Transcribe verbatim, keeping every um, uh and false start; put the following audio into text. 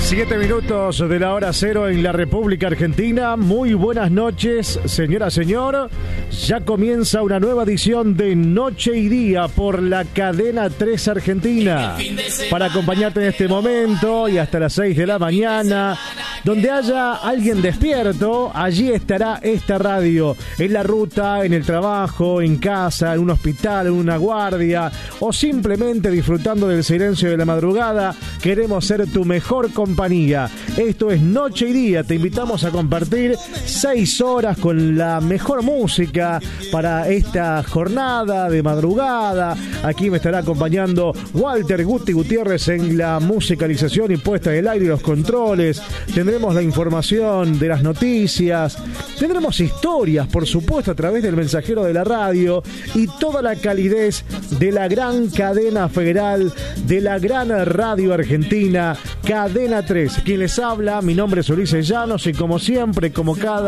Siete minutos de la hora cero en la República Argentina. Muy buenas noches, señora, señor. Ya comienza una nueva edición de Noche y Día por la Cadena tres Argentina. Para acompañarte en este momento y hasta las seis de la mañana. Donde haya alguien despierto, allí estará esta radio. En la ruta, en el trabajo, en casa, en un hospital, en una guardia o simplemente disfrutando del silencio de la madrugada. Queremos ser tu mejor compañía. Esto es Noche y Día. Te invitamos a compartir seis horas con la mejor música para esta jornada de madrugada. Aquí me estará acompañando Walter Guti Gutiérrez en la musicalización y puesta en el aire y los controles. Tendremos la información de las noticias. Tendremos historias, por supuesto, a través del mensajero de la radio y toda la calidez de la gran cadena federal, de la gran radio argentina, Cadena tres. Quien les habla, mi nombre es Ulises Llanos y como siempre, como cada